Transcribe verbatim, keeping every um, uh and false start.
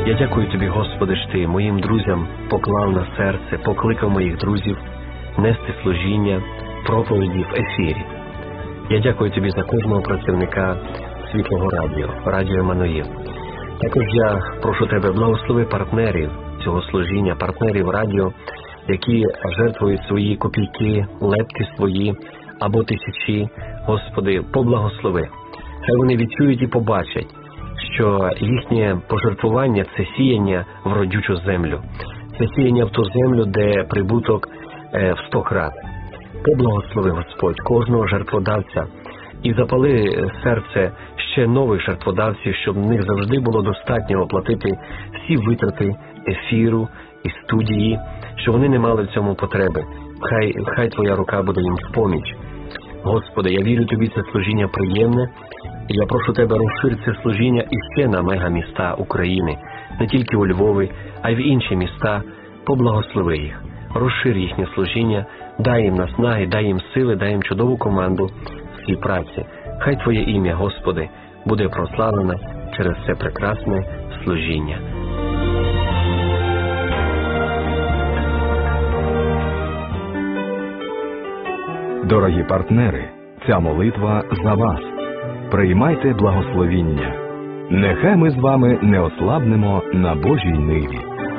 Я дякую Тобі, Господи, що Ти моїм друзям поклав на серце, покликав моїх друзів нести служіння, проповіді в ефірі. Я дякую Тобі за кожного працівника Світлого Радіо, Радіо Еммануїл. Також я прошу Тебе, благослови партнерів цього служіння, партнерів радіо, які жертвують свої копійки, лепки свої або тисячі. Господи, поблагослови. Хай вони відчують і побачать, що їхнє пожертвування – це сіяння в родючу землю. Це сіяння в ту землю, де прибуток в сто крат. Поблагослови, Господь, кожного жертводавця і запали серце ще нових жертводавців, щоб в них завжди було достатньо оплатити всі витрати ефіру і студії, щоб вони не мали в цьому потреби. Хай, хай Твоя рука буде їм в поміч. Господи, я вірю Тобі, це служіння приємне, і я прошу Тебе, розширити це служіння і ще на мегаміста України, не тільки у Львові, а й в інші міста. Поблагослови їх, розшир їхнє служіння, дай їм наснаги, дай їм сили, дай їм чудову команду в цій праці. Хай Твоє ім'я, Господи, буде прославлене через це прекрасне служіння. Дорогі партнери, ця молитва за вас. Приймайте благословіння. Нехай ми з вами не ослабнемо на Божій ниві.